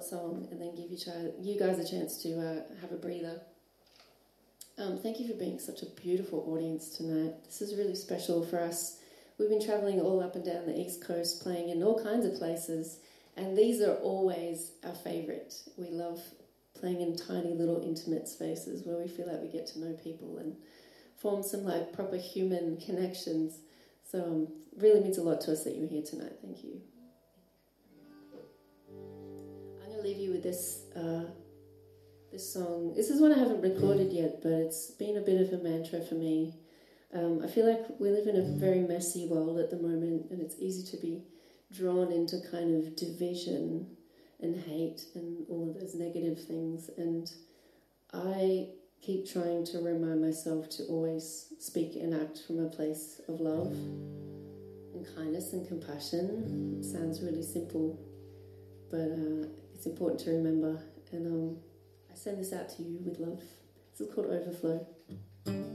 song and then give you guys a chance to have a breather. Thank you for being such a beautiful audience tonight. This is really special for us. We've been travelling all up and down the East Coast, playing in all kinds of places, and these are always our favourite. We love playing in tiny little intimate spaces where we feel like we get to know people and form some like proper human connections. So really means a lot to us that you're here tonight. Thank you. I'm going to leave you with this this song. This is one I haven't recorded yet, but it's been a bit of a mantra for me. I feel like we live in a very messy world at the moment, and it's easy to be drawn into kind of division and hate and all of those negative things. And I keep trying to remind myself to always speak and act from a place of love and kindness and compassion. It sounds really simple, but it's important to remember. And I send this out to you with love. This is called Overflow.